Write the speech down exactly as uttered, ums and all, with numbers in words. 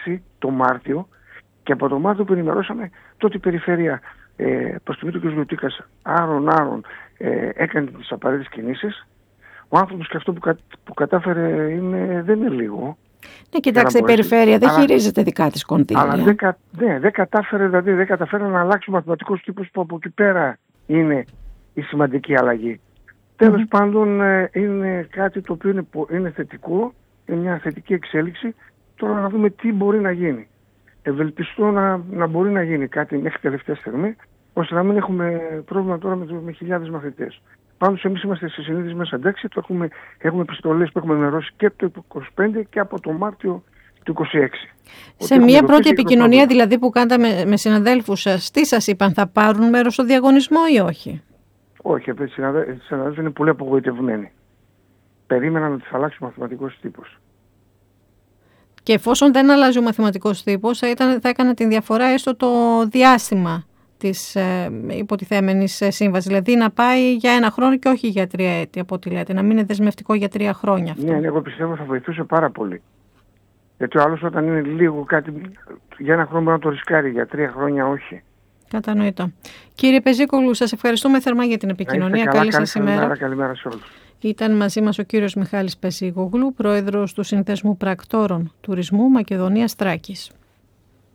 έξι το Μάρτιο και από το Μάρτιο που ενημερώσαμε τότε η Περιφέρεια ε, προς τιμή του κ. Λουτίκας άρον άρον ε, έκανε τις απαραίτητες κινήσεις. Ο άνθρωπος και αυτό που, κα, που κατάφερε είναι, δεν είναι λίγο. Ναι, κοιτάξτε, η Περιφέρεια δεν αλλά, χειρίζεται δικά της κονδύλια. Αλλά δεν, ναι, δεν κατάφερε, δηλαδή δεν καταφέρει να αλλάξει ο μαθηματικός τύπος που από εκεί πέρα είναι η σημαντική αλλαγή. Mm-hmm. Τέλος πάντων ε, είναι κάτι το οποίο είναι, είναι θετικό, είναι μια θετική εξέλιξη. Τώρα να δούμε τι μπορεί να γίνει. Ευελπιστώ να, να μπορεί να γίνει κάτι μέχρι τελευταία στιγμή, ώστε να μην έχουμε πρόβλημα τώρα με, με χιλιάδες μαθητές. Πάντως εμείς είμαστε σε συνείδηση μέσα εντάξει, το έχουμε, έχουμε επιστολές που έχουμε ενημερώσει και το είκοσι πέντε και από το Μάρτιο του είκοσι έξι. Σε μια πρώτη επικοινωνία δηλαδή που κάνατε με, με συναδέλφους σας, τι σας είπαν, θα πάρουν μέρος στο διαγωνισμό ή όχι? Όχι, οι συναδέλφοι είναι πολύ απογοητευμένοι. Περίμεναν ότι θα αλλάξει ο μαθηματικός τύπος. Και εφόσον δεν αλλάζει ο μαθηματικός τύπος, θα, ήταν, θα έκανε την διαφορά έστω το διάστημα της ε, υποτιθέμενης σύμβασης. Δηλαδή να πάει για ένα χρόνο και όχι για τρία έτη, από ό,τι λέτε. Να μην είναι δεσμευτικό για τρία χρόνια αυτό. Ναι, εγώ πιστεύω θα βοηθούσε πάρα πολύ. Γιατί ο άλλος όταν είναι λίγο κάτι, για ένα χρόνο μπορεί να το ρισκάρει, για τρία χρόνια όχι. Κατανοητό. Κύριε Πεζίκογλου, σας ευχαριστούμε θερμά για την επικοινωνία. Καλά, καλή σας ημέρα. ημέρα. Καλημέρα σε όλους. Ήταν μαζί μας ο κύριος Μιχάλης Πεζίκογλου, πρόεδρος του Συνδέσμου Πρακτόρων Τουρισμού Μακεδονίας Θράκης.